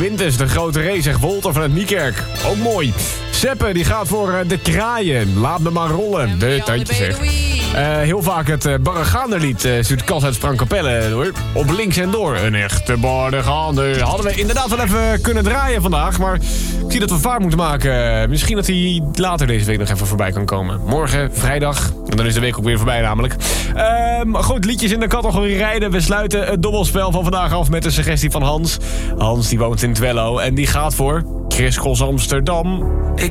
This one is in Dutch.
Quintus, de grote race, zegt Wolter van het Niekerk. Ook mooi. Seppe, die gaat voor de kraaien. Laat me maar rollen. De tandjes, zeg. Heel vaak het Barragaanderlied stuurt Cas uit Sprangkapelle door. Op links en door. Een echte Barragaander. Hadden we inderdaad wel even kunnen draaien vandaag. Maar ik zie dat we vaart moeten maken. Misschien dat hij later deze week nog even voorbij kan komen. Morgen, vrijdag. En dan is de week ook weer voorbij namelijk. Goed, liedjes in de categorie rijden. We sluiten het dobbelspel van vandaag af met de suggestie van Hans. Hans die woont in Twello en die gaat voor Chris Cross Amsterdam. Ik